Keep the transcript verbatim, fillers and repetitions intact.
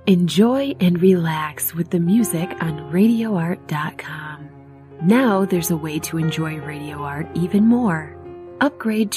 Enjoy and relax with the music on radio art dot com. Now there's a way to enjoy Radio Art even more. Upgrade